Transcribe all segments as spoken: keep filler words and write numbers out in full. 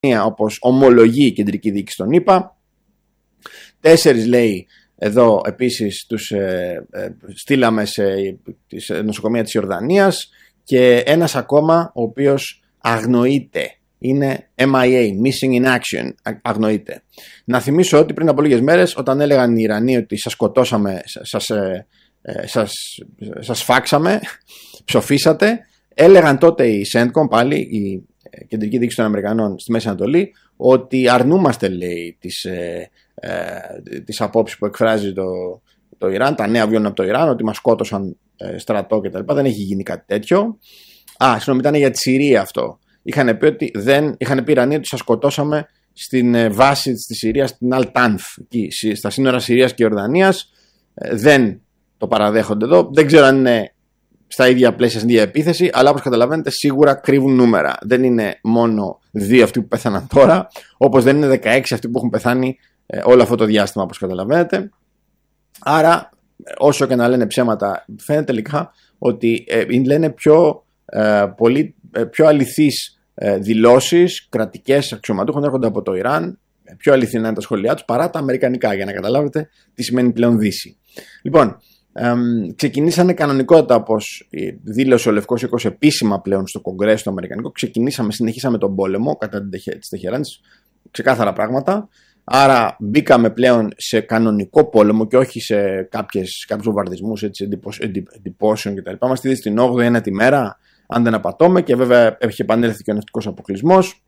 όπως ομολογεί η κεντρική διοίκηση των ΗΠΑ. Τέσσερις, λέει, εδώ επίσης τους ε, ε, στείλαμε σε, σε νοσοκομεία της Ιορδανίας, και ένας ακόμα ο οποίος αγνοείται. Είναι εμ άι έι, Missing in Action, αγνοείται. Να θυμίσω ότι πριν από λίγες μέρες, όταν έλεγαν οι Ιρανοί ότι σας σκοτώσαμε, σας, ε, ε, σας, σας φάξαμε, ψοφήσατε, έλεγαν τότε οι Centcom, πάλι η κεντρική διοίκηση των Αμερικανών στη Μέση Ανατολή, ότι αρνούμαστε, λέει, τις, ε, ε, τις απόψεις που εκφράζει το, το Ιράν, τα νέα βιώνουν από το Ιράν, ότι μας σκότωσαν ε, στρατό κτλ. Δεν έχει γίνει κάτι τέτοιο. Α, συγγνώμη, ήταν για τη Συρία αυτό. Είχαν πει, ότι δεν, είχαν πει οι Ιρανοί ότι σας σκοτώσαμε στην ε, βάση της Συρίας, στην Αλ-Τάνφ, στα σύνορα Συρίας και Ιορδανίας. Ε, δεν το παραδέχονται εδώ. Δεν ξέρω αν είναι στα ίδια πλαίσια, στην ίδια επίθεση, αλλά όπως καταλαβαίνετε σίγουρα κρύβουν νούμερα. Δεν είναι μόνο δύο αυτοί που πέθαναν τώρα, όπως δεν είναι δεκαέξι αυτοί που έχουν πεθάνει ε, όλο αυτό το διάστημα, όπως καταλαβαίνετε. Άρα, όσο και να λένε ψέματα, φαίνεται τελικά ότι ε, λένε πιο, ε, πολύ, ε, πιο αληθείς ε, δηλώσεις κρατικές αξιωματούχων έρχονται από το Ιράν, πιο αληθινά είναι τα σχόλιά τους παρά τα αμερικανικά, για να καταλάβετε τι σημαίνει πλέον Δύση. Λοιπόν, ε, ξεκινήσανε κανονικότητα, όπως δήλωσε ο Λευκός Οίκος επίσημα πλέον στο Κογκρέσο το Αμερικανικό. Ξεκινήσαμε, συνεχίσαμε τον πόλεμο κατά της Τεχεράνης, ξεκάθαρα πράγματα. Άρα μπήκαμε πλέον σε κανονικό πόλεμο και όχι σε κάποιες, κάποιους βομβαρδισμούς εντυπώσεων κτλ. Είμαστε ήδη στην όγδοη ένατη μέρα, αν δεν απατώμε, και βέβαια έχει επανέλθει και ο ναυτικός αποκλεισμός.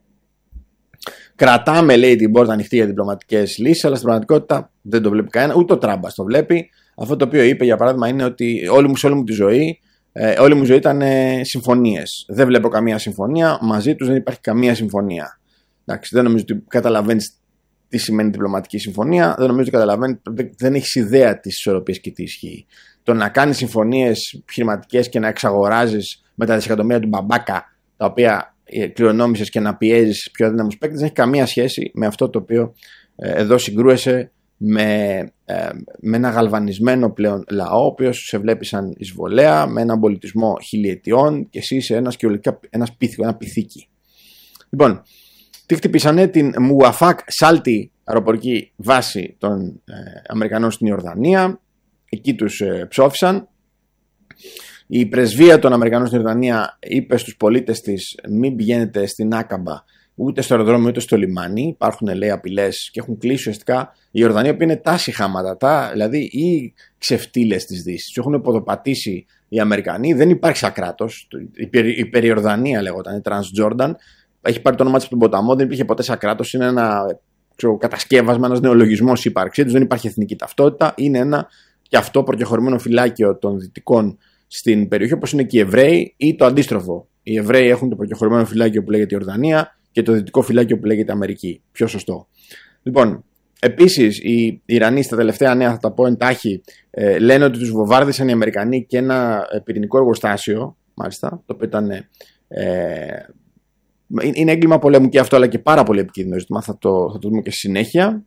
Κρατάμε, λέει, την πόρτα ανοιχτή για διπλωματικές λύσεις, αλλά στην πραγματικότητα δεν το βλέπει κανένα, ούτε ο Τράμπας το βλέπει. Αυτό το οποίο είπε, για παράδειγμα, είναι ότι όλη μου, σε όλη μου τη ζωή, ε, όλη μου ζωή ήταν ε, συμφωνίες. Δεν βλέπω καμία συμφωνία, μαζί τους δεν υπάρχει καμία συμφωνία. Εντάξει, δεν νομίζω ότι καταλαβαίνεις τι σημαίνει διπλωματική συμφωνία, δεν νομίζω ότι καταλαβαίνει, δεν έχει ιδέα τη ισορροπία και τι ισχύει. Το να κάνει συμφωνίες επιχειρηματικές και να εξαγοράζεις με τα δισεκατομμύρια του μπαμπάκα, τα οποία κληρονόμησες, και να πιέζεις πιο αδύναμους παίκτες, δεν έχει καμία σχέση με αυτό το οποίο ε, εδώ συγκρούεσαι με, ε, με ένα γαλβανισμένο πλέον λαό, ο οποίος σε βλέπει σαν εισβολέα, με έναν πολιτισμό χιλιετιών, και εσύ είσαι ένας, ένας πίθηκο, ένα πυθίκι. Λοιπόν, τι χτυπήσανε? Την Μουαφάκ Σάλτι αεροπορική βάση των ε, Αμερικανών στην Ιορδανία. Εκεί τους ε, ψόφισαν. Η πρεσβεία των Αμερικανών στην Ιορδανία είπε στους πολίτες της: μην πηγαίνετε στην Άκαμπα, ούτε στο αεροδρόμιο ούτε στο λιμάνι. Υπάρχουν, λέει, απειλές, και έχουν κλείσει ουσιαστικά η Ιορδανία, που είναι τα σιχάματα, τα, δηλαδή οι ξεφτύλες της Δύσης. Τους έχουν ποδοπατήσει οι Αμερικανοί. Δεν υπάρχει σαν κράτος. Η Περιορδανία λέγονταν, η Transjordan. Έχει πάρει το όνομα της από τον ποταμό, δεν υπήρχε ποτέ σαν κράτος. Είναι ένα, ξέρω, κατασκεύασμα, ένας νεολογισμός ύπαρξή τους. Δεν υπάρχει εθνική ταυτότητα. Είναι ένα και αυτό προκεχωρημένο φυλάκιο των δυτικών στην περιοχή, όπως είναι και οι Εβραίοι, ή το αντίστροφο. Οι Εβραίοι έχουν το προκεχωρημένο φυλάκιο που λέγεται Ιορδανία και το δυτικό φυλάκιο που λέγεται Αμερική. Πιο σωστό. Λοιπόν, επίσης οι Ιρανοί, στα τελευταία νέα, θα τα πω εντάχει, ε, λένε ότι τους βομβάρδισαν οι Αμερικανοί και ένα πυρηνικό εργοστάσιο, μάλιστα, το οποίο ήταν. Ε, Είναι έγκλημα πολέμου και αυτό, αλλά και πάρα πολύ επικίνδυνο ζήτημα. Θα το, θα το δούμε και στη συνέχεια.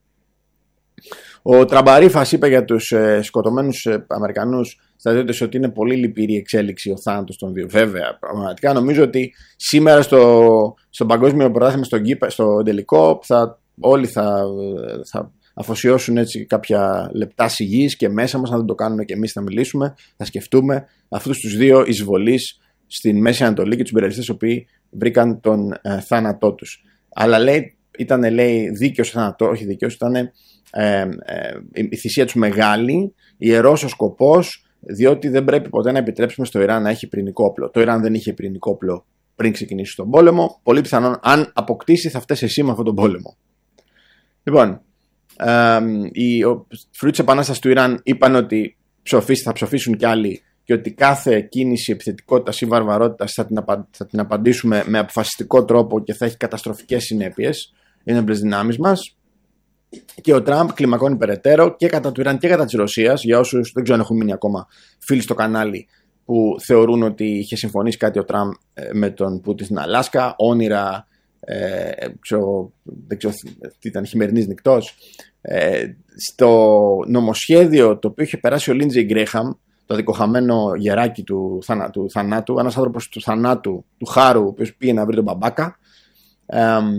Ο Τραμπαρίφας είπε για τους ε, σκοτωμένους ε, Αμερικανούς στρατιώτες ότι είναι πολύ λυπηρή εξέλιξη ο θάνατος των δύο. Βέβαια, πραγματικά νομίζω ότι σήμερα στο, στο παγκόσμιο πρωτάθλημα, στο, στο τελικό, θα, όλοι θα, θα αφοσιώσουν έτσι κάποια λεπτά σιγής, και μέσα μας, αν δεν το κάνουμε και εμείς, θα μιλήσουμε, θα σκεφτούμε αυτούς τους δύο εισβολείς στην Μέση Ανατολή και τους υπερελιστές, οι οποίοι βρήκαν τον ε, θάνατό τους. Αλλά λέει, ήταν, λέει, δίκαιος ο θάνατος, όχι δίκαιος, ήταν ε, ε, η θυσία τους μεγάλη, ιερός ο σκοπός, διότι δεν πρέπει ποτέ να επιτρέψουμε στο Ιράν να έχει πυρηνικό όπλο. Το Ιράν δεν είχε πυρηνικό όπλο πριν ξεκινήσει τον πόλεμο. Πολύ πιθανόν, αν αποκτήσει, θα φταίει εσύ με αυτόν τον πόλεμο. Λοιπόν, ε, οι φρουροί της Επανάστασης του Ιράν είπαν ότι ψοφίσει, θα ψοφήσουν κι άλλοι, και ότι κάθε κίνηση επιθετικότητας ή βαρβαρότητας θα την, απα... θα την απαντήσουμε με αποφασιστικό τρόπο και θα έχει καταστροφικές συνέπειες. Είναι εμπλές δυνάμεις μας. Και ο Τραμπ κλιμακώνει περαιτέρω και κατά του Ιράν και κατά της Ρωσίας. Για όσους δεν ξέρω αν έχουν μείνει ακόμα φίλοι στο κανάλι που θεωρούν ότι είχε συμφωνήσει κάτι ο Τραμπ με τον Πούτιν στην Αλάσκα, όνειρα, ε, ξέρω, δεν ξέρω τι ήταν, χειμερινής νυχτός. Ε, στο νομοσχέδιο το οποίο είχε περάσει ο Λίντζεϊ Γκρέχαμ, το δικοχαμένο γεράκι του, θανα, του θανάτου, ένας άνθρωπος του θανάτου, του χάρου, ο οποίος πήγε να βρει τον μπαμπάκα, ε,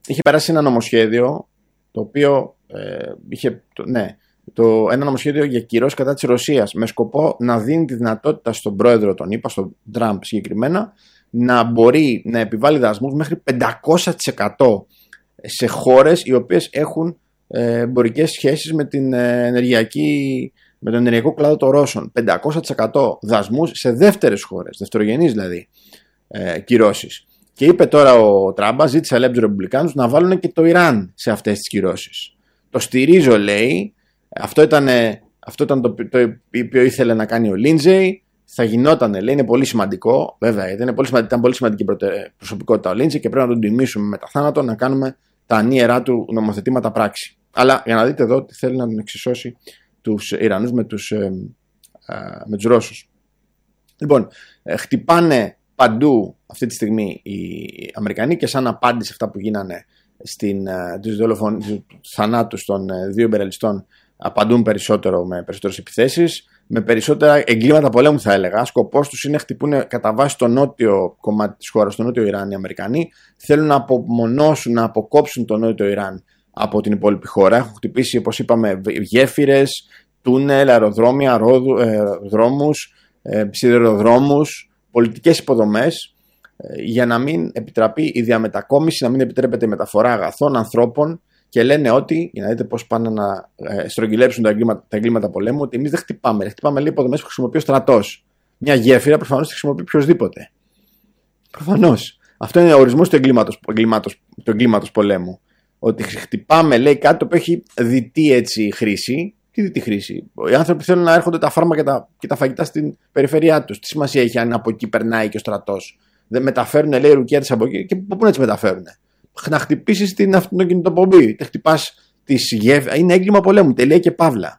είχε περάσει ένα νομοσχέδιο το οποίο ε, είχε, το, ναι, το, ένα νομοσχέδιο για κυρώσεις κατά της Ρωσίας με σκοπό να δίνει τη δυνατότητα στον πρόεδρο τον είπα, στον Τραμπ συγκεκριμένα, να μπορεί να επιβάλλει δασμούς μέχρι πεντακόσια τοις εκατό σε χώρες οι οποίες έχουν ε, εμπορικές σχέσεις με, την, ε, ενεργειακή, με τον ενεργειακό κλάδο των Ρώσων. πεντακόσια τοις εκατό δασμούς σε δεύτερες χώρες, δευτερογενείς δηλαδή ε, κυρώσεις. Και είπε τώρα ο Τραμπ, ζήτησε λέει τους Ρεπουμπλικάνους να βάλουν και το Ιράν σε αυτές τις κυρώσεις. Το στηρίζω, λέει. Αυτό ήταν, αυτό ήταν το, το οποίο ήθελε να κάνει ο Λίντζεϊ. Θα γινόταν, λέει, είναι πολύ σημαντικό. Βέβαια, ήταν πολύ, σημαντικό, ήταν πολύ σημαντική προσωπικότητα ο Λίντζεϊ και πρέπει να τον τιμήσουμε με τα θάνατο, να κάνουμε τα ανίερά του νομοθετήματα πράξη. Αλλά για να δείτε εδώ ότι θέλει να τον εξισώσει τους Ιρανούς με τους, ε, ε, με τους Ρώσους. Λοιπόν, ε, χτυπάνε παντού αυτή τη στιγμή οι Αμερικανοί και σαν απάντηση αυτά που γίνανε στην, τους θανάτους των δύο υπερελιστών απαντούν περισσότερο με περισσότερες επιθέσεις, με περισσότερα εγκλήματα πολέμου θα έλεγα. Σκοπός τους είναι να χτυπούν κατά βάση το νότιο κομμάτι της χώρας, το νότιο Ιράν οι Αμερικανοί. Θέλουν να απομονώσουν, να αποκόψουν το νότιο Ιράν από την υπόλοιπη χώρα. Έχουν χτυπήσει, όπως είπαμε, γέφυρες, τούνελ, αεροδρόμια, αεροδρόμους, σιδηροδρόμους, πολιτικές υποδομές, για να μην επιτραπεί η διαμετακόμιση, να μην επιτρέπεται η μεταφορά αγαθών, ανθρώπων, και λένε ότι, για να δείτε πώς πάνε να στρογγυλέψουν τα εγκλήματα, τα εγκλήματα πολέμου, ότι εμείς δεν χτυπάμε. Χτυπάμε λέει υποδομές που χρησιμοποιεί ο στρατός. Μια γέφυρα προφανώς τη χρησιμοποιεί οποιοδήποτε. Προφανώς. Αυτό είναι ο ορισμός του εγκλήματος, εγκλήματος, του εγκλήματος πολέμου. Ότι χτυπάμε, λέει, κάτι το οποίο έχει διτή έτσι χρήση. Τι διτή χρήση. Οι άνθρωποι θέλουν να έρχονται τα φάρμακα και τα, και τα φαγητά στην περιφέρειά τους. Τι σημασία έχει αν από εκεί περνάει και ο στρατός. Δεν μεταφέρουν, λέει, ρουκέτες από εκεί και πού να τις μεταφέρουν. Να χτυπήσεις την αυτοκινητοπομπή. Τε χτυπάς τις γέφυρες. Είναι έγκλημα πολέμου. Τελεία και παύλα.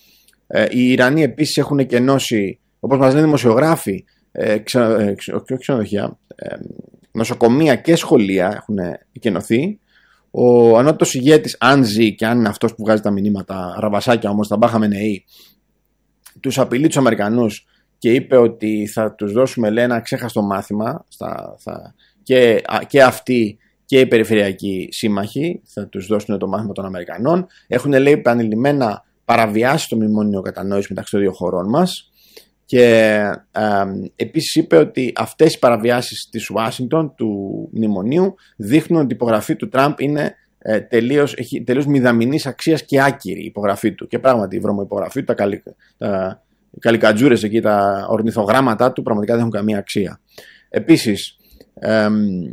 Ε, οι Ιρανοί επίσης έχουν εκενώσει, όπως μας λένε δημοσιογράφοι, ε, ξενο, ε, ξενο, ξενοδοχεία, ε, νοσοκομεία και σχολεία έχουν εκενωθεί. Ο ανώτατος ηγέτης, αν ζει και αν είναι αυτός που βγάζει τα μηνύματα, ραβασάκια όμως, τα μπάχαμε νεοί, τους απειλεί τους Αμερικανούς και είπε ότι θα τους δώσουμε, λέει, ένα ξέχαστο μάθημα στα, θα, και, και αυτοί και οι περιφερειακοί σύμμαχοι θα τους δώσουν το μάθημα των Αμερικανών. Έχουν, λέει, επανειλημμένα παραβιάσει το μνημόνιο κατανόησης μεταξύ των δύο χωρών μας. Και ε, επίσης είπε ότι αυτές οι παραβιάσεις της Ουάσιγκτον του μνημονίου δείχνουν ότι η υπογραφή του Τραμπ είναι ε, τελείως, έχει, τελείως μηδαμινής αξίας και άκυρη η υπογραφή του. Και πράγματι η βρωμοϋπογραφή του, τα, καλυ, τα καλικατζούρες εκεί, τα ορνηθογράμματα του πραγματικά δεν έχουν καμία αξία. Επίσης, ε,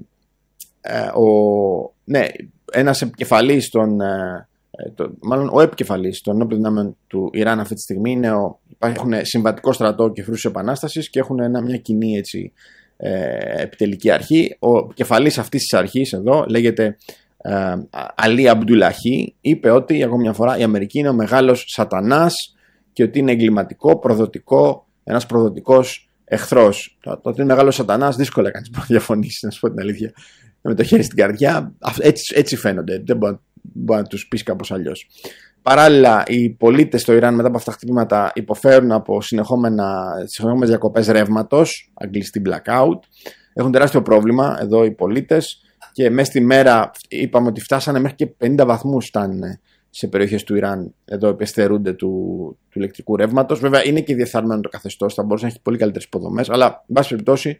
ε, ο, ναι, ένας επικεφαλής των... Ε, Το, μάλλον ο επικεφαλής των ενόπλων δυνάμεων του Ιράν αυτή τη στιγμή είναι ο, έχουν συμβατικό στρατό και φρούσεις επανάστασης και έχουν ένα, μια κοινή έτσι, ε, επιτελική αρχή. Ο επικεφαλής αυτής της αρχής εδώ λέγεται ε, Αλί Αμπντουλαχί, είπε ότι για ακόμη μια φορά η Αμερική είναι ο μεγάλος σατανάς και ότι είναι εγκληματικό, προδοτικό, ένας προδοτικός εχθρός. Το, το ότι είναι μεγάλος σατανάς δύσκολα κανείς μπορεί να διαφωνήσει, να σου πω την αλήθεια, με το χέρι στην καρδιά. Έτσι, έτσι φαίνονται, δεν μπορεί μπορεί να τους πεις κάπως αλλιώς. Παράλληλα, οι πολίτες στο Ιράν μετά από αυτά τα χτυπήματα υποφέρουν από συνεχόμενα, συνεχόμενες διακοπές ρεύματος, αγγλιστή blackout. Έχουν τεράστιο πρόβλημα εδώ οι πολίτες και μέσα στη μέρα είπαμε ότι φτάσανε μέχρι και πενήντα βαθμούς φτάνουν σε περιοχές του Ιράν εδώ επιστερούνται του, του ηλεκτρικού ρεύματος. Βέβαια είναι και διεφθαρμένο το καθεστώς, θα μπορούσε να έχει πολύ καλύτερες υποδομές, αλλά εν πάση περιπτώσει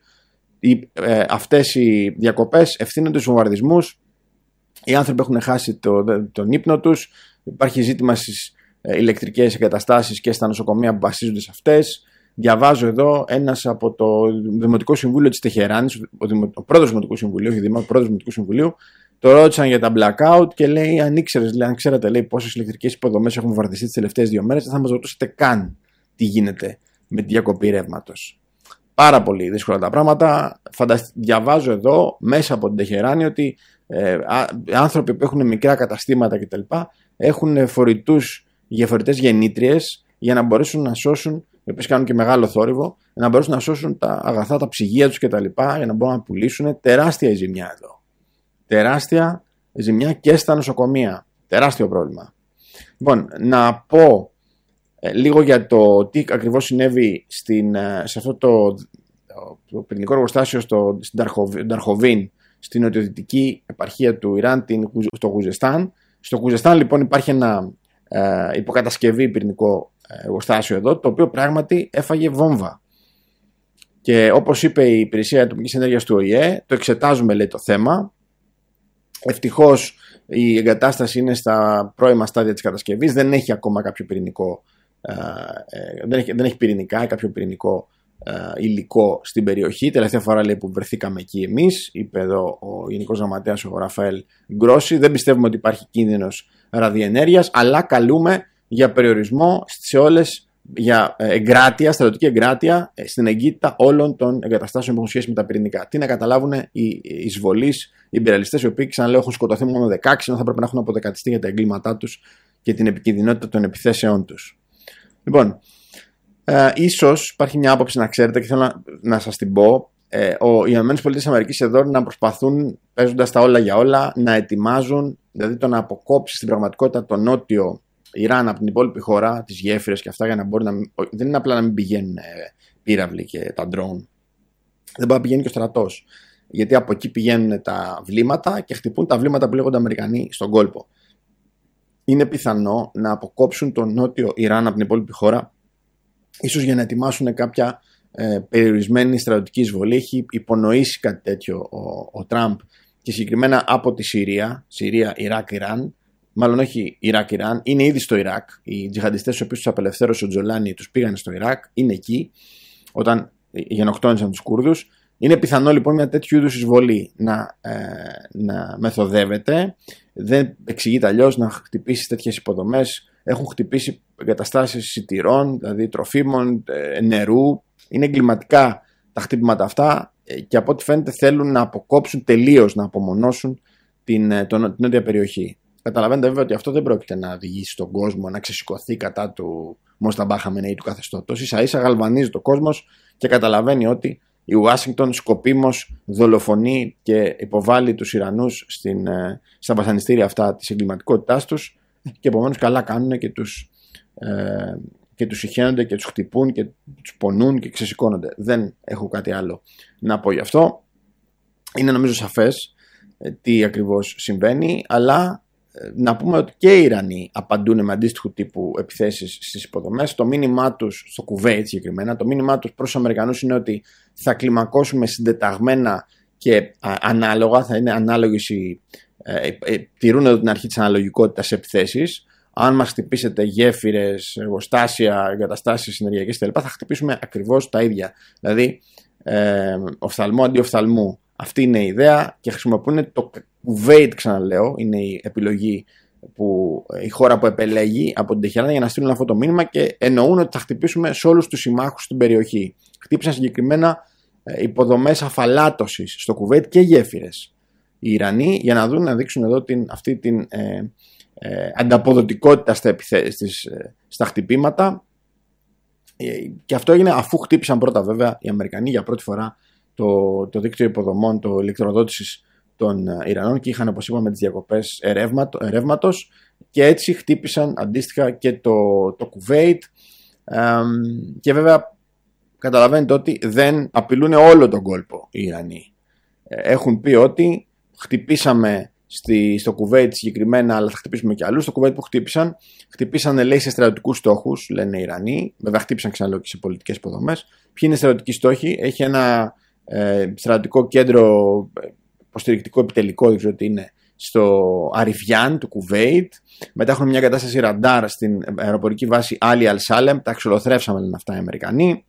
ε, αυτές οι διακοπές ευθύνονται στους βομβαρδισμούς. Οι άνθρωποι έχουν χάσει το, τον ύπνο τους. Υπάρχει ζήτημα στις ε, ηλεκτρικές εγκαταστάσεις και στα νοσοκομεία που βασίζονται σε αυτές. Διαβάζω εδώ ένας από το Δημοτικό Συμβούλιο της Τεχεράνης, ο, Δημο, ο πρόεδρος του Δημοτικού Συμβουλίου, όχι Δημο, ο πρόεδρος του Δημοτικού Συμβουλίου, το ρώτησαν για τα blackout και λέει: Αν ήξερες, λέει, αν ξέρατε, λέει, πόσες ηλεκτρικές υποδομές έχουν βομβαρδιστεί τις τελευταίες δύο μέρες, δεν θα μας ρωτούσατε καν τι γίνεται με τη διακοπή ρεύματος. Πάρα πολύ δύσκολα τα πράγματα. Φαντασ... Διαβάζω εδώ μέσα από την Τεχεράνη ότι ε, άνθρωποι που έχουν μικρά καταστήματα κτλ. Έχουν φορητούς για φορητές γεννήτριες για να μπορέσουν να σώσουν, οι οποίες κάνουν και μεγάλο θόρυβο, για να μπορέσουν να σώσουν τα αγαθά, τα ψυγεία τους κτλ. Για να μπορούν να πουλήσουν. Τεράστια η ζημιά εδώ. Τεράστια ζημιά και στα νοσοκομεία. Τεράστιο πρόβλημα. Λοιπόν, να πω ε, λίγο για το τι ακριβώς συνέβη στην, σε αυτό το, το πυρηνικό εργοστάσιο στο, στην Ταρχοβίν, στην νοτιοδυτική επαρχία του Ιράν, την, στο Γουζεστάν. Στο Γουζεστάν λοιπόν υπάρχει ένα ε, υποκατασκευή πυρηνικό εργοστάσιο εδώ, το οποίο πράγματι έφαγε βόμβα. Και όπως είπε η Υπηρεσία Ατομικής Ενέργειας του Ο Η Ε, το εξετάζουμε, λέει, το θέμα. Ευτυχώς η εγκατάσταση είναι στα πρώιμα στάδια της κατασκευής, δεν έχει ακόμα κάποιο πυρηνικό, ε, ε, δεν, έχει, δεν έχει πυρηνικά, κάποιο πυρηνικό ε, υλικό στην περιοχή. Τελευταία φορά, λέει, που βρεθήκαμε εκεί εμείς, είπε εδώ ο Γενικός Γραμματέας ο Ραφαέλ Γκρόσι, δεν πιστεύουμε ότι υπάρχει κίνδυνος ραδιενέργειας, αλλά καλούμε για περιορισμό σε όλες, για εγκράτεια, στρατιωτική εγκράτεια στην εγκύτητα όλων των εγκαταστάσεων που έχουν σχέση με τα πυρηνικά. Τι να καταλάβουν οι εισβολείς, οι ιμπεριαλιστές, οι οποίοι, ξαναλέω, έχουν σκοτωθεί μόνο δεκαέξι, ενώ θα πρέπει να έχουν αποδεκατιστεί για τα εγκλήματά τους και την επικινδυνότητα των επιθέσεών τους. Λοιπόν, ε, ίσως υπάρχει μια άποψη, να ξέρετε, και θέλω να, να σας την πω. Ε, οι ΗΠΑ εδώ να προσπαθούν, παίζοντας τα όλα για όλα, να ετοιμάζουν, δηλαδή το να αποκόψει στην πραγματικότητα το νότιο Ιράν από την υπόλοιπη χώρα, τις γέφυρες και αυτά, για να μπορεί να. Δεν είναι απλά να μην πηγαίνουν πύραυλοι και τα ντρόουν. Δεν μπορεί να πηγαίνει και ο στρατός. Γιατί από εκεί πηγαίνουν τα βλήματα και χτυπούν τα βλήματα που λέγονται Αμερικανοί στον κόλπο. Είναι πιθανό να αποκόψουν το νότιο Ιράν από την υπόλοιπη χώρα, ίσως για να ετοιμάσουν κάποια ε, περιορισμένη στρατιωτική εισβολή. Έχει υπονοήσει κάτι τέτοιο ο, ο Τραμπ, και συγκεκριμένα από τη Συρία, Συρία, Ιράκ, Ιράν. Μάλλον όχι Ιράκ-Ιράν, είναι ήδη στο Ιράκ. Οι τζιχαντιστές, τους οποίους τους απελευθέρωσε ο Τζολάνι, τους πήγαν στο Ιράκ, είναι εκεί, όταν γενοκτόνησαν τους Κούρδους. Είναι πιθανό λοιπόν μια τέτοιου είδους εισβολή να, ε, να μεθοδεύεται. Δεν εξηγείται αλλιώς να χτυπήσει τέτοιες υποδομές. Έχουν χτυπήσει εγκαταστάσεις σιτηρών, δηλαδή τροφίμων, ε, νερού. Είναι εγκληματικά τα χτύπηματα αυτά, ε, και από ό,τι φαίνεται θέλουν να αποκόψουν τελείως, να απομονώσουν την, ε, τον, την νότια περιοχή. Καταλαβαίνετε βέβαια ότι αυτό δεν πρόκειται να οδηγήσει τον κόσμο να ξεσηκωθεί κατά του Μοσταμπά Χαμενεή, του καθεστώτος. Ίσα ίσα γαλβανίζει το κόσμος και καταλαβαίνει ότι η Ουάσιγκτον σκοπίμως δολοφονεί και υποβάλλει τους Ιρανούς στην, στα βασανιστήρια αυτά της εγκληματικότητάς τους, και επομένως καλά κάνουν και τους, ε, και τους συχαίνονται και τους χτυπούν και τους πονούν και ξεσηκώνονται. Δεν έχω κάτι άλλο να πω γι' αυτό. Είναι νομίζω σαφές ε, τι ακριβώς συμβαίνει, αλλά να πούμε ότι και οι Ιρανοί απαντούν με αντίστοιχου τύπου επιθέσεις στις υποδομές. Το μήνυμά τους, στο Κουβέιτ συγκεκριμένα, το μήνυμά τους προς τους Αμερικανούς είναι ότι θα κλιμακώσουμε συντεταγμένα και α, ανάλογα, θα είναι ανάλογες οι. Ε, ε, τηρούν εδώ την αρχή της αναλογικότητας σε επιθέσεις. Αν μας χτυπήσετε γέφυρες, εργοστάσια, εγκαταστάσεις ενεργειακές κτλ., θα χτυπήσουμε ακριβώς τα ίδια. Δηλαδή, ε, οφθαλμό αντί οφθαλμού. Αυτή είναι η ιδέα και χρησιμοποιούν το Κουβέιτ, ξαναλέω, είναι η επιλογή, που, η χώρα που επελέγει από την Τεχεράνη για να στείλουν αυτό το μήνυμα, και εννοούν ότι θα χτυπήσουμε σε όλους τους συμμάχους στην περιοχή. Χτύπησαν συγκεκριμένα υποδομές αφαλάτωσης στο Κουβέιτ και γέφυρες οι Ιρανοί, για να δουν, να δείξουν εδώ την, αυτή την ε, ε, ανταποδοτικότητα στα, επιθέσεις, ε, στα χτυπήματα, ε, και αυτό έγινε αφού χτύπησαν πρώτα βέβαια οι Αμερικανοί για πρώτη φορά το, το δίκτυο υποδομών, το ηλεκτροδότησης των Ιρανών, και είχαν, όπως είπαμε, τις διακοπές ρεύματος, και έτσι χτύπησαν αντίστοιχα και το, το Κουβέιτ, ε, και βέβαια καταλαβαίνετε ότι δεν απειλούν όλο τον κόλπο οι Ιρανοί. Έχουν πει ότι χτυπήσαμε στη, στο Κουβέιτ συγκεκριμένα, αλλά θα χτυπήσουμε και αλλού. Στο Κουβέιτ που χτύπησαν, χτυπήσαν, λέει, σε στρατιωτικούς στόχους, λένε οι Ιρανοί. Βέβαια, χτύπησαν ξαναλέω και σε πολιτικές υποδομές. Ποιοι είναι οι στρατιωτικοί στόχοι? Έχει ένα ε, στρατιωτικό κέντρο υποστηρικτικό επιτελικό, δεν ξέρω τι είναι, στο Αριφιάν του Κουβέιτ. Μετά έχουν μια κατάσταση ραντάρ στην αεροπορική βάση Άλι Αλ-Σάλεμ. Τα εξολοθρεύσαμε, λένε αυτά οι Αμερικανοί.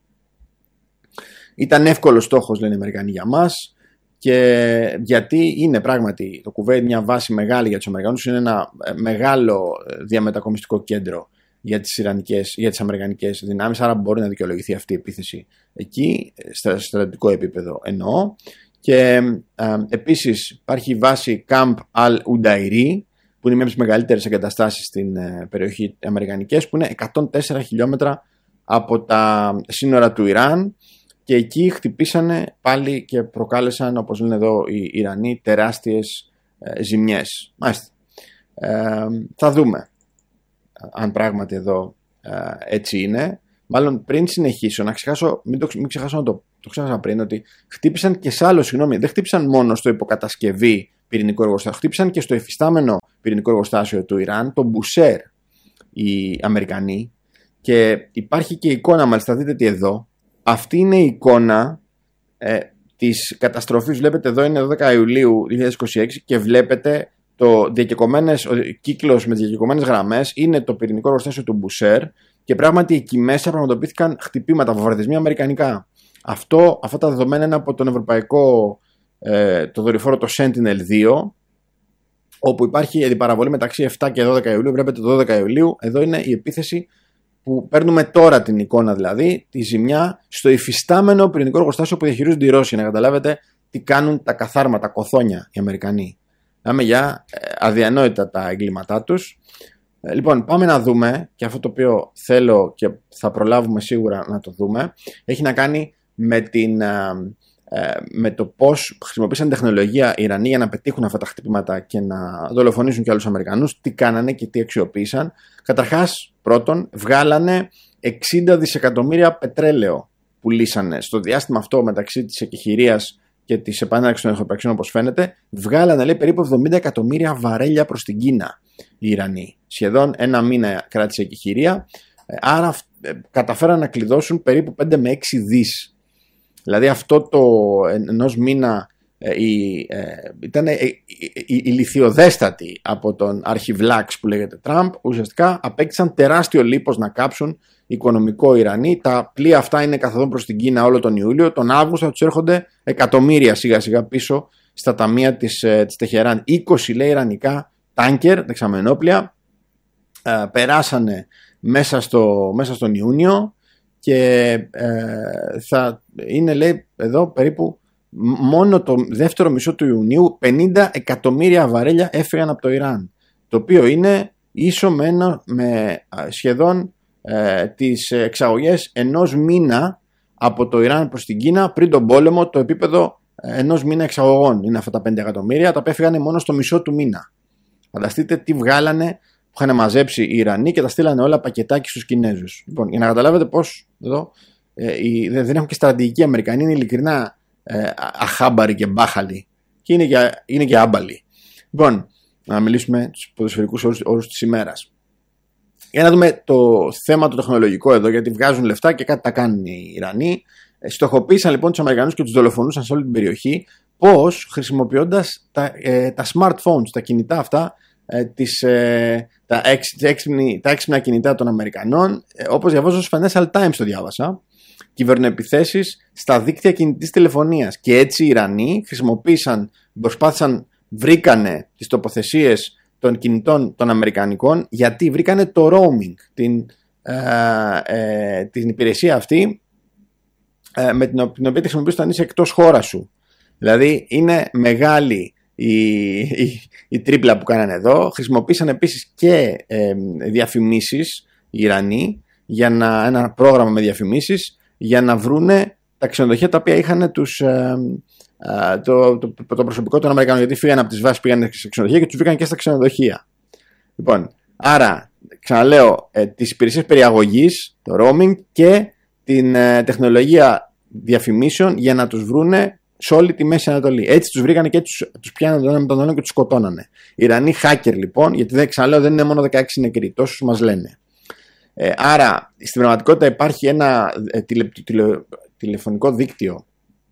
Ήταν εύκολος στόχος, λένε οι Αμερικανοί, για μας. Και γιατί είναι πράγματι το Κουβέιτ μια βάση μεγάλη για τους Αμερικανούς, είναι ένα μεγάλο διαμετακομιστικό κέντρο για τις, Ιρανικές, για τις αμερικανικές δυνάμεις, άρα μπορεί να δικαιολογηθεί αυτή η επίθεση εκεί, στο στρατιωτικό επίπεδο εννοώ. Και ε, επίσης υπάρχει η βάση Camp Al-Udairi, που είναι μια από τις μεγαλύτερες εγκαταστάσεις στην ε, περιοχή αμερικανικές, που είναι εκατόν τέσσερα χιλιόμετρα από τα σύνορα του Ιράν, και εκεί χτυπήσανε πάλι και προκάλεσαν, όπως λένε εδώ οι Ιρανοί, τεράστιες ε, ζημιές. Μάλιστα. Ε, θα δούμε αν πράγματι εδώ ε, έτσι είναι. μάλλον πριν συνεχίσω, να ξεχάσω, μην, το, μην ξεχάσω να το, το ξέχασα πριν, ότι χτύπησαν και σε άλλο, συγγνώμη, δεν χτύπησαν μόνο στο υποκατασκευή πυρηνικό εργοστάσιο, χτύπησαν και στο εφιστάμενο πυρηνικό εργοστάσιο του Ιράν, το Μπουσέρ, οι Αμερικανοί. Και υπάρχει και εικόνα, μάλιστα δείτε τι εδώ. Αυτή είναι η εικόνα ε, της καταστροφής. Βλέπετε εδώ είναι δώδεκα Ιουλίου δύο χιλιάδες είκοσι έξι και βλέπετε το διακεκομένες, ο κύκλος με τις διακεκομένες γραμμές είναι το πυρηνικό εργοστάσιο του Μπουσέρ και πράγματι εκεί μέσα πραγματοποιήθηκαν χτυπήματα, βομβαρδισμοί αμερικανικά. Αυτό, αυτά τα δεδομένα είναι από τον ευρωπαϊκό ε, το δορυφόρο το Sentinel δύο, όπου υπάρχει αντιπαραβολή μεταξύ επτά και δώδεκα Ιουλίου. Βλέπετε το δώδεκα Ιουλίου, εδώ είναι η επίθεση που παίρνουμε τώρα την εικόνα, δηλαδή τη ζημιά στο υφιστάμενο πυρηνικό εργοστάσιο που διαχειρίζονται οι Ρώσοι. Να καταλάβετε τι κάνουν τα καθάρματα, κοθόνια οι Αμερικανοί. Λέμε για αδιανόητα τα εγκλήματά τους. Λοιπόν, πάμε να δούμε, και αυτό το οποίο θέλω και θα προλάβουμε σίγουρα να το δούμε, έχει να κάνει με, την, με το πώς χρησιμοποίησαν τεχνολογία οι Ιρανοί για να πετύχουν αυτά τα χτυπήματα και να δολοφονήσουν και άλλους Αμερικανούς, τι κάνανε και τι αξιοποίησαν. Καταρχάς, πρώτον, βγάλανε εξήντα δισεκατομμύρια πετρέλαιο που λύσανε στο διάστημα αυτό μεταξύ της εκεχηρίας και της επανέναρξης των εχθροπραξιών, όπως φαίνεται. Βγάλανε, λέει, περίπου εβδομήντα εκατομμύρια βαρέλια προς την Κίνα οι Ιρανοί. Σχεδόν ένα μήνα κράτησε η εκεχηρία, άρα καταφέραν να κλειδώσουν περίπου πέντε με έξι δις. Δηλαδή αυτό το ενός μήνα ε, η, ε, ήταν ε, η, η λιθιοδέστατη από τον αρχιβλάξ που λέγεται Τραμπ, ουσιαστικά απέκτησαν τεράστιο λίπος να κάψουν οικονομικό Ιρανοί. Τα πλοία αυτά είναι καθοδόν προς την Κίνα όλο τον Ιούλιο. Τον Αύγουστο θα τους έρχονται εκατομμύρια σιγά σιγά πίσω στα ταμεία της, ε, της Τεχεράν. είκοσι, λέει, ιρανικά τάνκερ, δεξαμενόπλια, ε, περάσανε μέσα, στο, μέσα στον Ιούνιο και ε, θα είναι, λέει, εδώ περίπου μόνο το δεύτερο μισό του Ιουνίου πενήντα εκατομμύρια βαρέλια έφυγαν από το Ιράν, το οποίο είναι ίσο με, ένα, με σχεδόν ε, τις εξαγωγές ενός μήνα από το Ιράν προς την Κίνα πριν τον πόλεμο. Το επίπεδο ενός μήνα εξαγωγών είναι αυτά τα πέντε εκατομμύρια, τα οποία έφυγαν μόνο στο μισό του μήνα. Φανταστείτε τι βγάλανε που είχαν μαζέψει οι Ιρανοί και τα στείλανε όλα πακετάκι στους Κινέζους. Λοιπόν, για να καταλάβετε πώς εδώ ε, οι, δεν έχουν και στρατηγική Αμερικανοί, είναι ειλικρινά ε, αχάμπαροι και μπάχαλοι και είναι και, είναι και άμπαλοι. Λοιπόν, να μιλήσουμε τους ποδοσφαιρικούς όρους, όρους της ημέρας. Για να δούμε το θέμα το τεχνολογικό εδώ, γιατί βγάζουν λεφτά και κάτι τα κάνουν οι Ιρανοί. Στοχοποίησαν λοιπόν τους Αμερικανούς και τους δολοφονούσαν σε όλη την περιοχή. Πώς? Χρησιμοποιώντας τα, ε, τα smartphones, τα κινητά αυτά, ε, τις, ε, τα, εξ, έξυπνη, τα έξυπνα κινητά των Αμερικανών, ε, όπως διαβάζω στο Financial Times το διάβασα, κυβερνοεπιθέσεις στα δίκτυα κινητής τηλεφωνίας. Και έτσι οι Ιρανοί χρησιμοποίησαν, προσπάθησαν, βρήκανε τις τοποθεσίες των κινητών των Αμερικανικών, γιατί βρήκανε το roaming, την, ε, ε, την υπηρεσία αυτή, ε, με την, την οποία τη χρησιμοποιείς όταν είσαι εκτός χώρα σου. Δηλαδή είναι μεγάλη η, η, η τρίπλα που κάνανε εδώ. Χρησιμοποίησαν επίσης και ε, διαφημίσεις οι Ιρανοί, για να, ένα πρόγραμμα με διαφημίσεις για να βρούνε τα ξενοδοχεία τα οποία είχαν τους, ε, ε, το, το, το, το προσωπικό των Αμερικανών, γιατί φύγανε από τις βάσεις, πήγανε στα ξενοδοχεία και τους βρήκαν και στα ξενοδοχεία. Λοιπόν, άρα ξαναλέω, ε, τις υπηρεσίες περιαγωγής, το roaming και την ε, τεχνολογία διαφημίσεων για να τους βρούνε σε όλη τη Μέση Ανατολή. Έτσι τους βρήκανε και τους, τους πιάνανε τον ένα με τον άλλο και τους σκοτώνανε. Οι Ιρανοί hacker λοιπόν, γιατί δεν, ξαναλέω, δεν είναι μόνο δεκαέξι νεκροί, τόσους μας λένε. Ε, άρα στην πραγματικότητα υπάρχει ένα ε, τηλε, τηλε, τηλεφωνικό δίκτυο,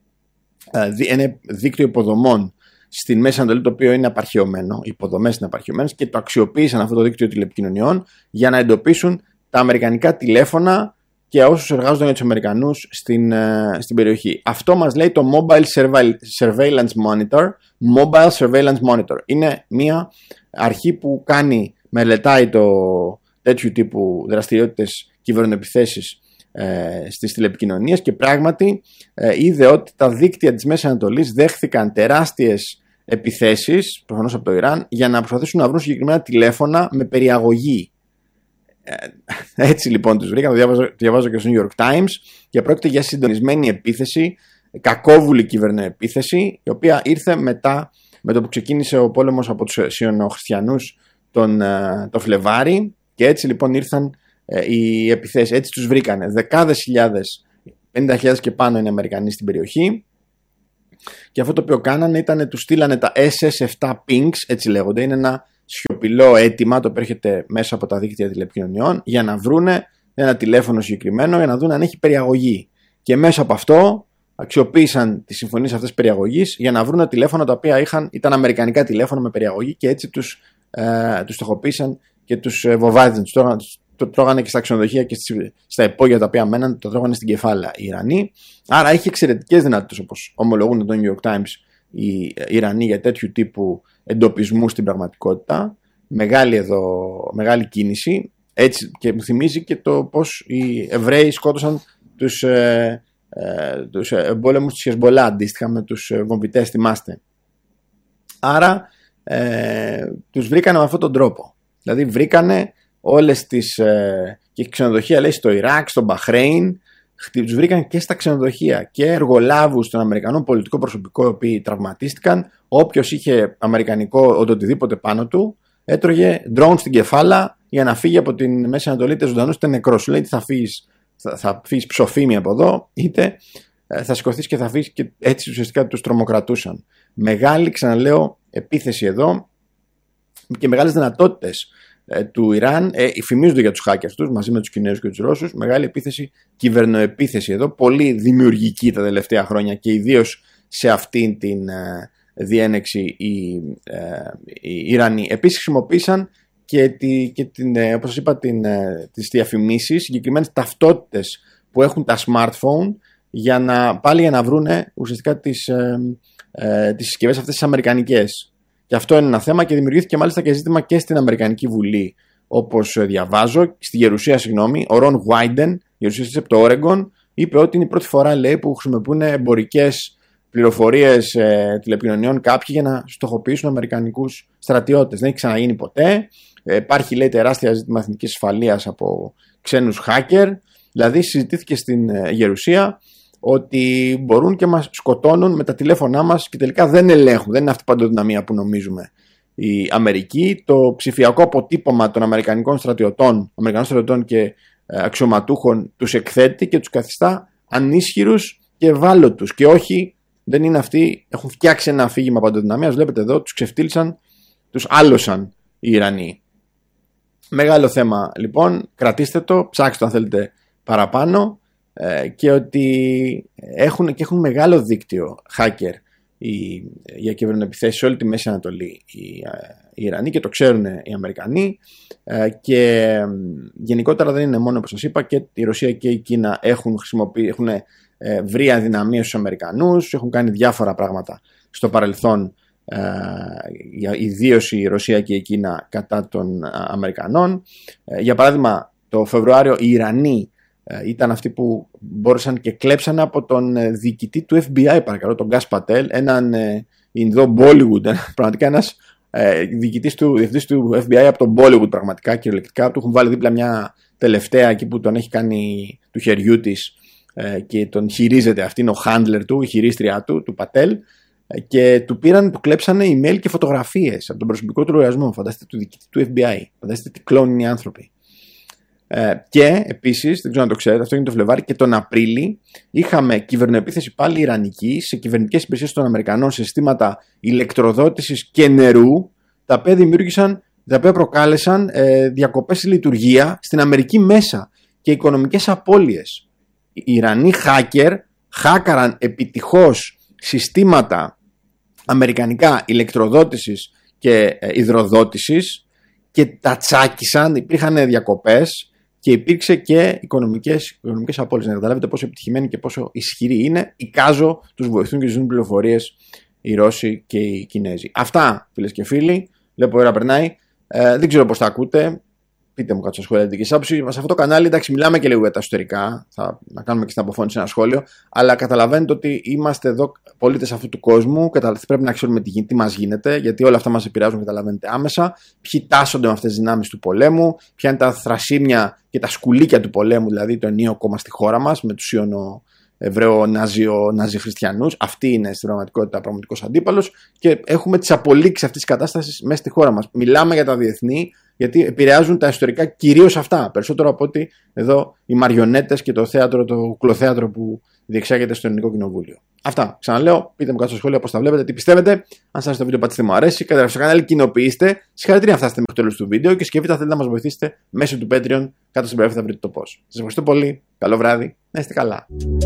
ε, δι, ένα δίκτυο υποδομών στην Μέση Ανατολή, το οποίο είναι απαρχαιωμένο, οι υποδομές είναι απαρχαιωμένες, και το αξιοποίησαν αυτό το δίκτυο τηλεπικοινωνιών για να εντοπίσουν τα αμερικανικά τηλέφωνα και όσους εργάζονταν για τους Αμερικανούς στην, uh, στην περιοχή. Αυτό μας λέει το Mobile Surveillance Monitor. Mobile Surveillance Monitor. Είναι μια αρχή που κάνει, μελετάει το τέτοιου τύπου δραστηριότητες, κυβερνοεπιθέσεις ε, στις τηλεπικοινωνίες, και πράγματι ε, είδε ότι τα δίκτυα της Μέσης Ανατολής δέχθηκαν τεράστιες επιθέσεις, προφανώς από το Ιράν, για να προσπαθήσουν να βρουν συγκεκριμένα τηλέφωνα με περιαγωγή. Έτσι λοιπόν τους βρήκα, το διαβάζω, το διαβάζω και στο New York Times, και πρόκειται για συντονισμένη επίθεση, κακόβουλη κυβερνοεπίθεση, η οποία ήρθε μετά με το που ξεκίνησε ο πόλεμος από τους Σιωνοχριστιανούς τον το Φλεβάρι, και έτσι λοιπόν ήρθαν ε, οι επιθέσεις. Έτσι τους βρήκανε. Δεκάδες χιλιάδες, πενήντα χιλιάδες και πάνω είναι Αμερικανοί στην περιοχή. Και αυτό το οποίο κάνανε ήταν τους στείλανε τα ες ες επτά Pings, έτσι λέγονται. Είναι ένα σιωπηλό αίτημα το οποίο έρχεται μέσα από τα δίκτυα τηλεπικοινωνιών για να βρούνε ένα τηλέφωνο συγκεκριμένο για να δουν αν έχει περιαγωγή. Και μέσα από αυτό αξιοποίησαν τις συμφωνίες αυτές περιαγωγής για να βρουν τηλέφωνα τα οποία είχαν, ήταν αμερικανικά τηλέφωνα με περιαγωγή και έτσι τους, ε, τους στοχοποίησαν και τους ε, βοβάδιζαν. Τους τρώγανε, το τρώγανε και στα ξενοδοχεία και στις, στα υπόγεια τα οποία μέναν, το τρώγανε στην κεφάλα οι Ιρανοί. Άρα έχει εξαιρετικές δυνατότητες, όπως ομολογούν το New York Times οι Ιρανοί, για τέτοιου τύπου εντοπισμού στην πραγματικότητα. Μεγάλη, εδώ, μεγάλη κίνηση. Έτσι, και μου θυμίζει και το πώς οι Εβραίοι σκότωσαν τους, ε, ε, τους εμπόλεμους της Χεσμολά, αντίστοιχα με τους βομβιτές, θυμάστε. Άρα ε, τους βρήκανε με αυτόν τον τρόπο. Δηλαδή βρήκανε όλες τις ε, και ξενοδοχεία, λέει, στο Ιράκ, στο Μπαχρέιν, τους βρήκαν και στα ξενοδοχεία και εργολάβους των Αμερικανών πολιτικό προσωπικό οι οποίοι τραυματίστηκαν. Όποιος είχε αμερικανικό οτιδήποτε πάνω του έτρωγε drone στην κεφάλα για να φύγει από την Μέση Ανατολή, είτε ζωντανός είτε νεκρός. Σου λέει θα φύγεις, θα, θα φύγεις ψοφίμι από εδώ, είτε ε, θα σηκωθείς και θα φύγεις, και έτσι ουσιαστικά τους τρομοκρατούσαν. Μεγάλη, ξαναλέω, επίθεση εδώ και μεγάλες δυνατότητες ε, του Ιράν. Ε, φημίζονται για τους hackers τους μαζί με τους Κινέζους και τους Ρώσους. Μεγάλη επίθεση, κυβερνοεπίθεση εδώ, πολύ δημιουργική τα τελευταία χρόνια και ιδίως σε αυτήν την ε, διένεξη οι, ε, οι Ιρανοί. Επίσης χρησιμοποίησαν και, τη, και την, όπως σας είπα, την, τις διαφημίσεις, συγκεκριμένες ταυτότητες που έχουν τα smartphone, για να, πάλι για να βρούνε ουσιαστικά τις, ε, ε, τις συσκευές αυτές τις αμερικανικές. Και αυτό είναι ένα θέμα και δημιουργήθηκε μάλιστα και ζήτημα και στην Αμερικανική Βουλή, όπως διαβάζω, στη Γερουσία, συγγνώμη, ο Ρον Γουάιντεν, γερουσιαστής από το Όρεγκον, είπε ότι είναι η πρώτη φορά, λέει, που χρησιμοποιούν εμπορικές πληροφορίες ε, τηλεπικοινωνιών κάποιοι για να στοχοποιήσουν αμερικανικούς στρατιώτες. Δεν έχει ξαναγίνει ποτέ. Ε, υπάρχει, λέει, τεράστια ζήτημα εθνικής ασφαλείας από ξένους hacker. Δηλαδή συζητήθηκε στην ε, Γερουσία ότι μπορούν και μας σκοτώνουν με τα τηλέφωνά μας και τελικά δεν ελέγχουν. Δεν είναι αυτή η παντοδυναμία που νομίζουμε. Η Αμερική, το ψηφιακό αποτύπωμα των αμερικανικών στρατιωτών, αμερικανικών στρατιωτών και ε, αξιωματούχων τους εκθέτει και τους καθιστά ανίσχυρους και ευάλωτους. Και όχι, δεν είναι αυτοί, έχουν φτιάξει ένα αφήγημα παντοδυναμίας. Βλέπετε εδώ, τους ξεφτύλισαν, τους άλωσαν οι Ιρανοί. Μεγάλο θέμα λοιπόν, κρατήστε το, ψάξτε το αν θέλετε παραπάνω, ε, και ότι έχουν, και έχουν μεγάλο δίκτυο hacker οι, για κυβερνοεπιθέσεις σε όλη τη Μέση Ανατολή οι, οι Ιρανοί, και το ξέρουν οι Αμερικανοί, ε, και ε, γενικότερα δεν είναι μόνο, όπως σας είπα, και η Ρωσία και η Κίνα έχουν, έχουν ε, βρει αδυναμίες στους Αμερικανούς, έχουν κάνει διάφορα πράγματα στο παρελθόν, Uh, ιδίως η Ρωσία και η Κίνα κατά των uh, Αμερικανών. Uh, για παράδειγμα, το Φεβρουάριο οι Ιρανοί uh, ήταν αυτοί που μπόρεσαν και κλέψαν από τον uh, διοικητή του εφ μπι άι, παρακαλώ, τον Γκάς Πατέλ, έναν uh, Ινδό Bollywood, πραγματικά ένας uh, διοικητής του, διευθυντής του εφ μπι άι από τον Bollywood, πραγματικά κυριολεκτικά. Του έχουν βάλει δίπλα μια τελευταία εκεί που τον έχει κάνει του χεριού της uh, και τον χειρίζεται. Αυτή είναι ο handler του, η χειρίστρια του, του Πατέλ. Και του πήραν, του κλέψανε email και φωτογραφίες από τον προσωπικό του λογαριασμό. Φανταστείτε, του διοικητή του εφ μπι άι. Φανταστείτε τι κλόν είναι οι άνθρωποι. Ε, και επίσης, δεν ξέρω αν το ξέρετε, αυτό είναι το Φλεβάρι, και τον Απρίλη είχαμε κυβερνοεπίθεση πάλι ιρανική σε κυβερνητικές υπηρεσίες των Αμερικανών, σε συστήματα ηλεκτροδότησης και νερού, τα οποία δημιούργησαν, τα οποία προκάλεσαν ε, διακοπές στη λειτουργία στην Αμερική μέσα και οικονομικές απώλειες. Οι Ιρανοί hacker χάκαραν επιτυχώς συστήματα αμερικανικά ηλεκτροδότησης και ε, υδροδότησης και τα τσάκισαν, υπήρχαν διακοπές και υπήρξε και οικονομικές, οικονομικές απώλειες. Να καταλάβετε πόσο επιτυχημένοι και πόσο ισχυροί είναι. Εικάζω, τους βοηθούν και τους δίνουν πληροφορίες οι Ρώσοι και οι Κινέζοι. Αυτά, φίλες και φίλοι. Βλέπω ώρα περνάει. Ε, δεν ξέρω πώς τα ακούτε. Πείτε μου κάτω στα σχόλια τη δική σας άποψη. Σε αυτό το κανάλι, εντάξει, μιλάμε και λίγο για τα εσωτερικά. Θα να κάνουμε και στην αποφώνηση ένα σχόλιο. Αλλά καταλαβαίνετε ότι είμαστε εδώ πολίτες αυτού του κόσμου. Πρέπει να ξέρουμε τι, τι μας γίνεται, γιατί όλα αυτά μας επηρεάζουν, καταλαβαίνετε, άμεσα. Ποιοι τάσσονται με αυτές τις δυνάμεις του πολέμου, ποια είναι τα θρασίμια και τα σκουλίκια του πολέμου, δηλαδή το ενίο κόμμα στη χώρα μας, με τους Ιωνο Εβραίο Ναζι Χριστιανούς. Αυτή είναι στην πραγματικότητα πραγματικός αντίπαλος και έχουμε τις απολύξεις αυτής της κατάστασης μέσα στη χώρα μας. Μιλάμε για τα διεθνή, γιατί επηρεάζουν τα ιστορικά κυρίως αυτά. Περισσότερο από ότι εδώ οι μαριονέτες και το θέατρο, το κουκλοθέατρο που διεξάγεται στο Ελληνικό Κοινοβούλιο. Αυτά. Ξαναλέω, πείτε μου κάτω στα σχόλια πώς τα βλέπετε, τι πιστεύετε. Αν σας άρεσε το βίντεο, πατήστε μου αρέσει. Κατεβάστε στο κανάλι, κοινοποιήστε. Συγχαρητήρια αν φτάσετε μέχρι το τέλος του βίντεο και σκεφτείτε αν θέλετε να μας βοηθήσετε μέσω του Patreon. Κάτω στην περιγραφή θα βρείτε το πώς. Σας ευχαριστώ πολύ. Καλό βράδυ. Να είστε καλά.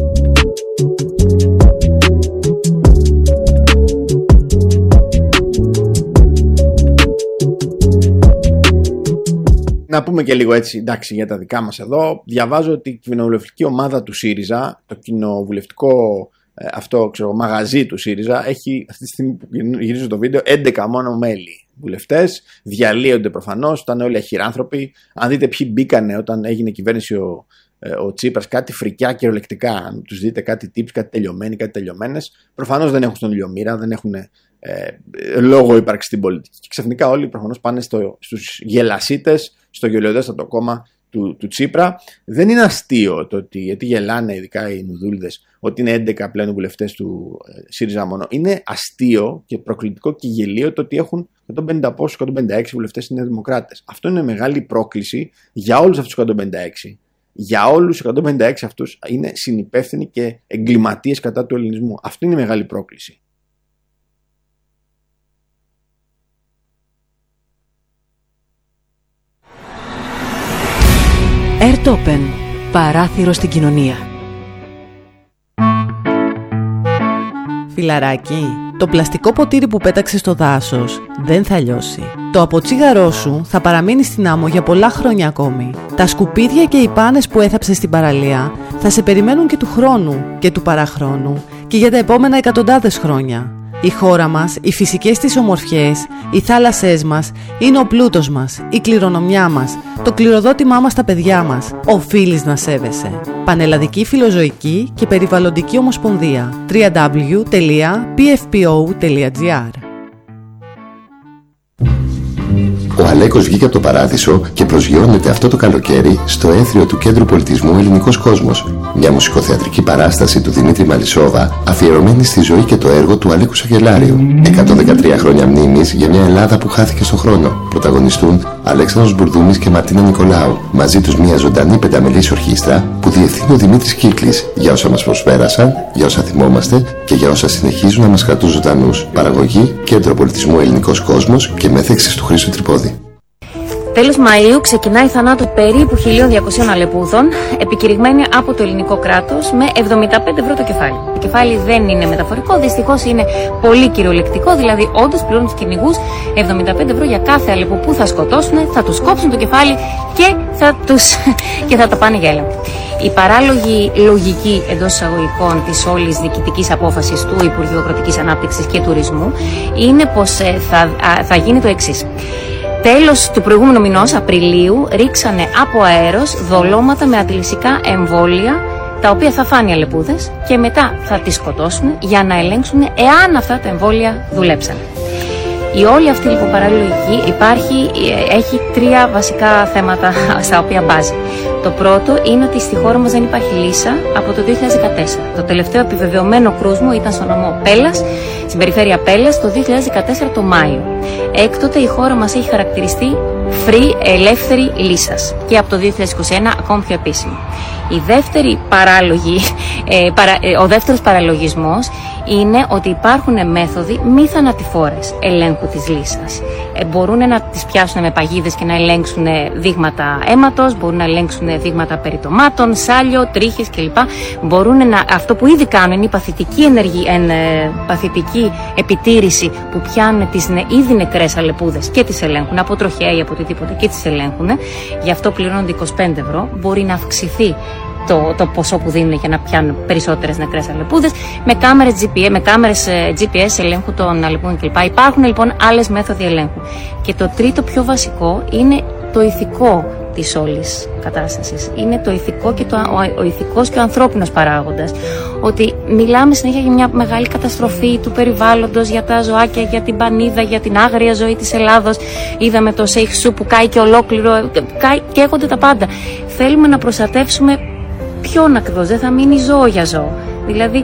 Να πούμε και λίγο έτσι, εντάξει, για τα δικά μας εδώ. Διαβάζω ότι η κοινοβουλευτική ομάδα του ΣΥΡΙΖΑ, το κοινοβουλευτικό ε, αυτό ξέρω, μαγαζί του ΣΥΡΙΖΑ, έχει αυτή τη στιγμή που γυρίζω το βίντεο έντεκα μόνο μέλη βουλευτές. Διαλύονται προφανώς, ήταν όλοι αχυράνθρωποι. Αν δείτε ποιοι μπήκανε όταν έγινε κυβέρνηση ο, ε, ο Τσίπρας, κάτι φρικιά κυριολεκτικά. Αν τους δείτε κάτι tips, κάτι τελειωμένοι, κάτι τελειωμένες, προφανώς δεν έχουν στον ηλιομήρα, δεν έχουν ε, λόγο ύπαρξη στην πολιτική. Και ξαφνικά όλοι προφανώς πάνε στο, στους γελασίτες, στο γελιοδέστατο κόμμα του, του Τσίπρα. Δεν είναι αστείο το ότι, γιατί γελάνε ειδικά οι νουδούλιδες, ότι είναι έντεκα πλέον βουλευτές του ε, ΣΥΡΙΖΑ μόνο. Είναι αστείο και προκλητικό και γελίο το ότι έχουν εκατόν πενήντα πόσους, εκατόν πενήντα έξι βουλευτές είναι δημοκράτες. Αυτό είναι μεγάλη πρόκληση για όλους αυτούς τους εκατόν πενήντα έξι. Για όλους τους εκατόν πενήντα έξι αυτούς είναι συνυπεύθυνοι και εγκληματίες κατά του ελληνισμού. Αυτό είναι η μεγάλη πρόκληση. Airtopen. Παράθυρο στην κοινωνία. Φιλαράκι, το πλαστικό ποτήρι που πέταξες στο δάσος δεν θα λιώσει. Το αποτσίγαρό σου θα παραμείνει στην άμμο για πολλά χρόνια ακόμη. Τα σκουπίδια και οι πάνες που έθαψες στην παραλία θα σε περιμένουν και του χρόνου και του παραχρόνου και για τα επόμενα εκατοντάδες χρόνια. Η χώρα μας, οι φυσικές της ομορφιές, οι θάλασσές μας είναι ο πλούτος μας, η κληρονομιά μας, το κληροδότημά μας στα παιδιά μας. Οφείλεις να σέβεσαι. Πανελλαδική Φιλοζωική και Περιβαλλοντική Ομοσπονδία. double-u double-u double-u τελεία πι εφ πι ο τελεία τζι άρ. Ο Αλέκος βγήκε από το παράδεισο και προσγειώνεται αυτό το καλοκαίρι στο έθριο του Κέντρου Πολιτισμού Ελληνικός Κόσμος. Μια μουσικοθεατρική παράσταση του Δημήτρη Μαλισσόβα αφιερωμένη στη ζωή και το έργο του Αλέκου Σακελάριου. εκατόν δεκατρία χρόνια μνήμης για μια Ελλάδα που χάθηκε στον χρόνο. Πρωταγωνιστούν Αλέξανδρος Μπουρδούμης και Μαρτίνα Νικολάου. Μαζί τους μια ζωντανή πενταμελής ορχήστρα που διευθύνει ο Δημήτρης Κύκλης για όσα μας προσπέρασαν, για όσα θυμόμαστε και για όσα συνεχίζουν να μας κρατούν ζωντανούς. Παραγωγή Κέντρο Πολιτισμού Ελληνικός Κόσμος και μέθεξης του Χρήστου Τρυπόδη. Τέλος Μαΐου ξεκινάει θανάτου περίπου χίλια διακοσίων Αλεπούδων, επικηρυγμένη από το ελληνικό κράτος με εβδομήντα πέντε ευρώ το κεφάλι. Το κεφάλι δεν είναι μεταφορικό, δυστυχώς είναι πολύ κυριολεκτικό, δηλαδή όντως πληρώνουν τους κυνηγούς εβδομήντα πέντε ευρώ για κάθε Αλεπού που θα σκοτώσουν, θα τους κόψουν το κεφάλι και θα, τους, και θα τα πάνε για έλεγχο. Η παράλογη λογική εντός εισαγωγικών της όλης διοικητικής απόφασης του Υπουργείου Αγροτικής Ανάπτυξης και Τουρισμού είναι πως θα, θα γίνει το εξής. Τέλος του προηγούμενου μηνός, Απριλίου, ρίξανε από αέρος δολώματα με αντιλυσικά εμβόλια, τα οποία θα φάνε οι αλεπούδες και μετά θα τις σκοτώσουν για να ελέγξουν εάν αυτά τα εμβόλια δουλέψανε. Η όλη αυτή λοιπόν παραλογική υπάρχει, έχει τρία βασικά θέματα στα οποία μπάζει. Το πρώτο είναι ότι στη χώρα μας δεν υπάρχει λύσα από το δύο χιλιάδες δεκατέσσερα. Το τελευταίο επιβεβαιωμένο κρούσμο ήταν στο νομό Πέλλας, στην περιφέρεια Πέλλας, το δύο χιλιάδες δεκατέσσερα το Μάιο. Έκτοτε η χώρα μας έχει χαρακτηριστεί free, ελεύθερη λύσας και από το δύο χιλιάδες είκοσι ένα ακόμη πιο επίσημη. Η δεύτερη παράλογη, ε, παρα, ε, ο δεύτερος παραλογισμός είναι ότι υπάρχουν μέθοδοι μη θανατηφόρες ελέγχου της λύσας. Ε, μπορούν να τις πιάσουν με παγίδες και να ελέγξουν δείγματα αίματος, μπορούν να ελέγξουν δείγματα περιτομάτων, σάλιο, τρίχες κλπ. Μπορούν να, αυτό που ήδη κάνουν είναι η παθητική, ενεργή, εν, ε, παθητική επιτήρηση που πιάνουν τις ν, ήδη νεκρές αλεπούδες και τις ελέγχουν από τροχέα ή από οτιδήποτε και τις ελέγχουν. Γι' αυτό πληρώνονται είκοσι πέντε ευρώ. Μπορεί να αυξηθεί Το, το ποσό που δίνουν για να πιάνουν περισσότερες νεκρές αλεπούδες με κάμερες τζι πι ες, με κάμερες τζι πι ες ελέγχου των αλεπούδων κλπ. Υπάρχουν λοιπόν άλλες μέθοδοι ελέγχου. Και το τρίτο πιο βασικό είναι το ηθικό της όλης κατάστασης. Είναι το ηθικό και το, ο, ο ηθικός και ο ανθρώπινος παράγοντας. Ότι μιλάμε συνέχεια για μια μεγάλη καταστροφή του περιβάλλοντος, για τα ζωάκια, για την πανίδα, για την άγρια ζωή της Ελλάδος. Είδαμε το Σέιχσου που κάει και ολόκληρο, κάει, καίγονται τα πάντα. Θέλουμε να προστατεύσουμε ποιον ακριβώς, δεν θα μείνει ζώο για ζώο. Δηλαδή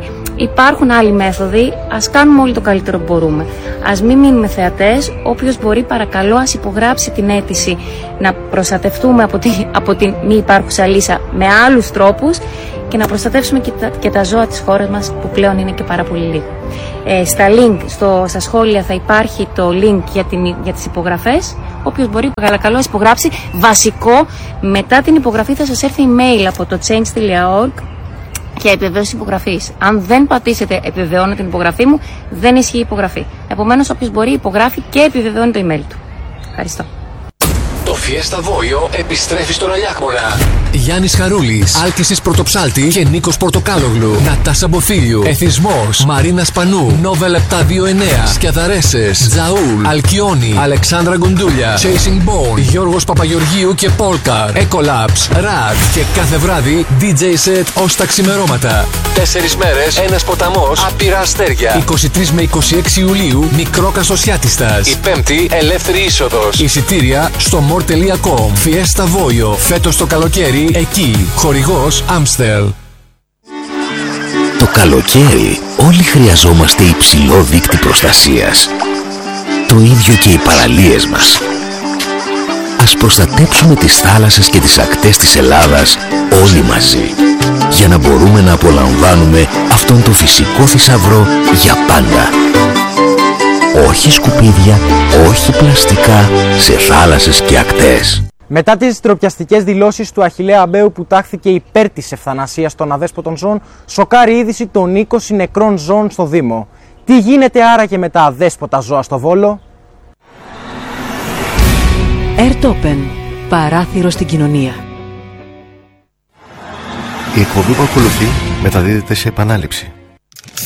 Υπάρχουν άλλοι μέθοδοι, ας κάνουμε όλοι το καλύτερο που μπορούμε. Ας μην μείνουμε θεατές, όποιος μπορεί παρακαλώ ας υπογράψει την αίτηση να προστατευτούμε από, τη, από την μη υπάρχουσα λύσα με άλλους τρόπους και να προστατεύσουμε και τα, και τα ζώα της χώρας μας που πλέον είναι και πάρα πολύ λίγο. Ε, στα link, στο, στα σχόλια θα υπάρχει το link για, την, για τις υπογραφές. Όποιος μπορεί παρακαλώ ας υπογράψει. Βασικό, μετά την υπογραφή θα σας έρθει email από το change τελεία org και επιβεβαίωση υπογραφής. Αν δεν πατήσετε επιβεβαιώνω την υπογραφή μου, δεν ισχύει η υπογραφή. Επομένως, όποιος μπορεί υπογράφει και επιβεβαιώνει το email του. Ευχαριστώ. Το Fiesta Voglio επιστρέφει στον Αλιάκμονα. Γιάννης Χαρούλης, Άλκησης Πρωτοψάλτη και Νίκος Πορτοκάλογλου. Νατάσα Μποθίλιου, Εθισμός, Μαρίνα Σπανού, Νόβελ επτακόσια είκοσι εννέα, Σκιαδαρέσες, Τζαούλ, Αλκιόνι, Αλεξάνδρα Γκουντούλια, Chasing Bone, Γιώργος Παπαγεωργίου και Polkar, Ecolabs, Rad και κάθε βράδυ ντι τζέι set ως τα ξημερώματα. Τέσσερις μέρες, ένας ποταμός, άπειρα αστέρια. είκοσι τρεις με είκοσι έξι Ιουλίου, μικρό Κασοσιάτιστας. Η Πέμπτη, ελεύθερη είσοδος. Εισιτήρια στο more τελεία com. Fiesta Voglio, φέτος το καλοκαίρι εκεί. Χορηγός Amstel. Το καλοκαίρι όλοι χρειαζόμαστε υψηλό δείκτη προστασίας. Το ίδιο και οι παραλίες μας. Ας προστατέψουμε τις θάλασσες και τις ακτές της Ελλάδας όλοι μαζί, για να μπορούμε να απολαμβάνουμε αυτόν τον φυσικό θησαυρό για πάντα. Όχι σκουπίδια, όχι πλαστικά σε θάλασσες και ακτές. Μετά τις ντροπιαστικές δηλώσεις του Αχιλλέα Αμπέου που τάχθηκε υπέρ της ευθανασίας των αδέσποτων ζώων, σοκάρει είδηση των είκοσι νεκρών ζώων στο Δήμο. Τι γίνεται άραγε με τα αδέσποτα ζώα στο Βόλο? Airtopen. Παράθυρο στην κοινωνία. Η εκπομπή που ακολουθεί μεταδίδεται σε επανάληψη.